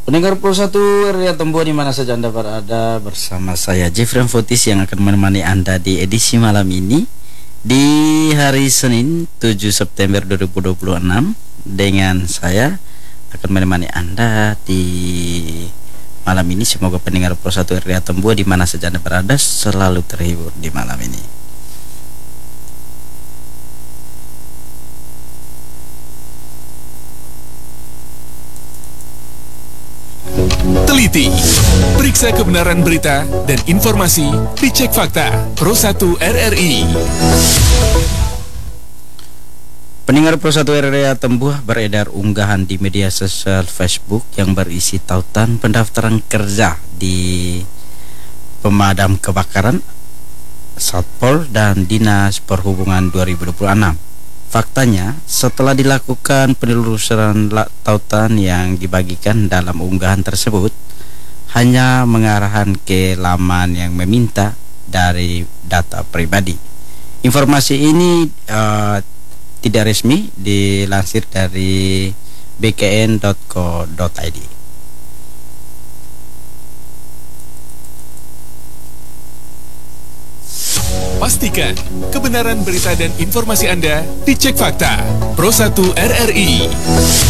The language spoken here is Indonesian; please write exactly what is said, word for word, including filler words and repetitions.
Pendengar Pro satu R R I Atambua di mana saja Anda berada, bersama saya Jeffrey Fotis yang akan menemani Anda di edisi malam ini di hari Senin tujuh September dua ribu dua puluh enam. Dengan saya akan menemani Anda di malam ini. Semoga pendengar Pro satu R R I Atambua di mana saja Anda berada selalu terhibur di malam ini. Teliti, periksa kebenaran berita dan informasi, dicek fakta. Pro satu R R I. Pendengar Pro satu R R I Atambua, beredar unggahan di media sosial Facebook yang berisi tautan pendaftaran kerja di pemadam kebakaran, Satpol dan Dinas Perhubungan dua ribu dua puluh enam. Faktanya, setelah dilakukan penelusuran tautan yang dibagikan dalam unggahan tersebut hanya mengarahkan ke laman yang meminta dari data pribadi. Informasi ini uh, tidak resmi, dilansir dari b k n dot co dot i d. Pastikan kebenaran berita dan informasi Anda dicek fakta. Pro satu R R I.